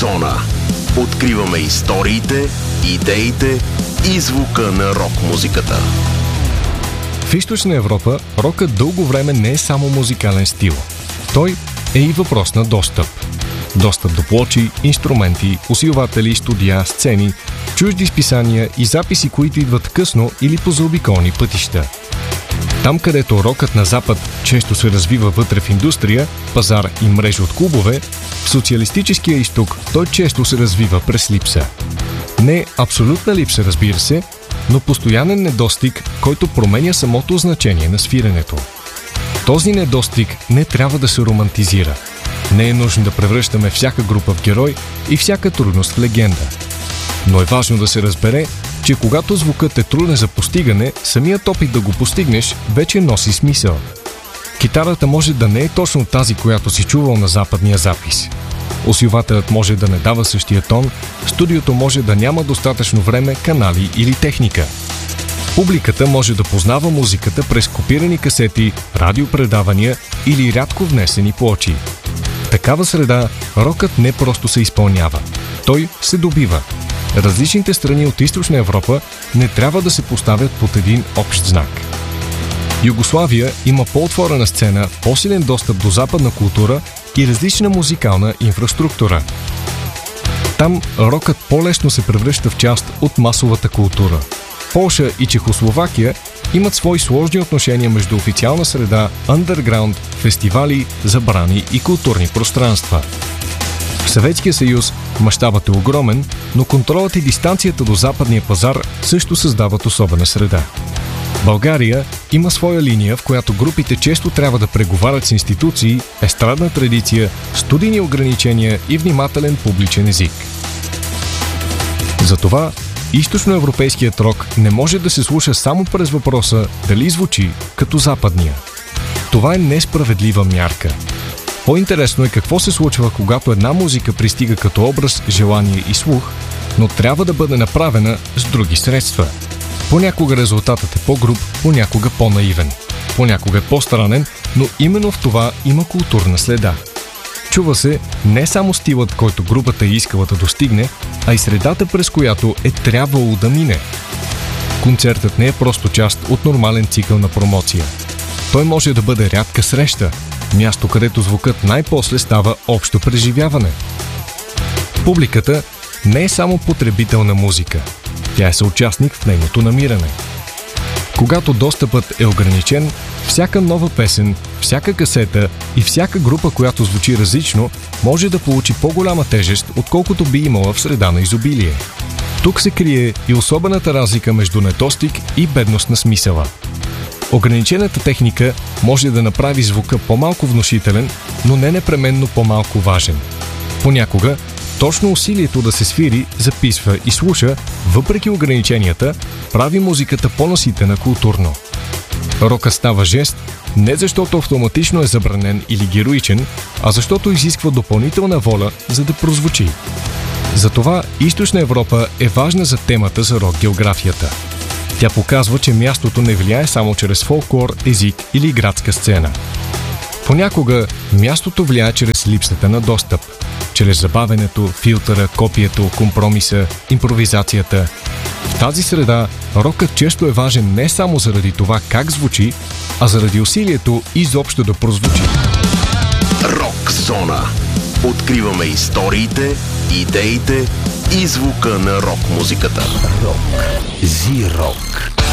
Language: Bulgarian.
Зона. Откриваме историите, идеите и звука на рок-музиката. В Източна Европа рокът дълго време не е само музикален стил. Той е и въпрос на достъп. Достъп до плочи, инструменти, усилватели, студия, сцени, чужди списания и записи, които идват късно или по заобиколни пътища. Там, където рокът на Запад често се развива вътре в индустрия, пазар и мрежа от клубове, в социалистическия изток той често се развива през липса. Не абсолютна липса, разбира се, но постоянен недостиг, който променя самото значение на свиренето. Този недостиг не трябва да се романтизира. Не е нужно да превръщаме всяка група в герой и всяка трудност в легенда. Но е важно да се разбере, че когато звукът е труден за постигане, самият опит да го постигнеш вече носи смисъл. Китарата може да не е точно тази, която си чувал на западния запис. Усилвателят може да не дава същия тон, студиото може да няма достатъчно време, канали или техника. Публиката може да познава музиката през копирани касети, радиопредавания или рядко внесени плочи. В такава среда рокът не просто се изпълнява, той се добива. Различните страни от Източна Европа не трябва да се поставят под един общ знак. Югославия има по-отворена сцена, по-силен достъп до западна култура и различна музикална инфраструктура. Там рокът по-лесно се превръща в част от масовата култура. Полша и Чехословакия имат свои сложни отношения между официална среда, андерграунд, фестивали, забрани и културни пространства. В Съветския съюз мащабът е огромен, но контролът и дистанцията до западния пазар също създават особена среда. България има своя линия, в която групите често трябва да преговарят с институции, естрадна традиция, студийни ограничения и внимателен публичен език. Затова източноевропейският рок не може да се слуша само през въпроса дали звучи като западния. Това е несправедлива мярка. По-интересно е какво се случва, когато една музика пристига като образ, желание и слух, но трябва да бъде направена с други средства. Понякога резултатът е по-груб, понякога по-наивен. Понякога е по-странен, но именно в това има културна следа. Чува се не само стилът, който групата е искала да достигне, а и средата, през която е трябвало да мине. Концертът не е просто част от нормален цикъл на промоция. Той може да бъде рядка среща, място, където звукът най-после става общо преживяване. Публиката не е само потребител на музика. Тя е съучастник в нейното намиране. Когато достъпът е ограничен, всяка нова песен, всяка касета и всяка група, която звучи различно, може да получи по-голяма тежест, отколкото би имала в среда на изобилие. Тук се крие и особената разлика между недостиг и бедност на смисъла. Ограничената техника може да направи звука по-малко внушителен, но не непременно по-малко важен. Понякога точно усилието да се свири, записва и слуша, въпреки ограниченията, прави музиката по-наситена културно. Рокът става жест не защото автоматично е забранен или героичен, а защото изисква допълнителна воля, за да прозвучи. Затова Източна Европа е важна за темата за рок-географията. Тя показва, че мястото не влияе само чрез фолклор, език или градска сцена. Понякога мястото влияе чрез липсата на достъп, чрез забавенето, филтъра, копието, компромиса, импровизацията. В тази среда рокът често е важен не само заради това как звучи, а заради усилието изобщо да прозвучи. Рок зона. Откриваме историите, идеите и звука на рок-музиката. Рок. Зи-рок.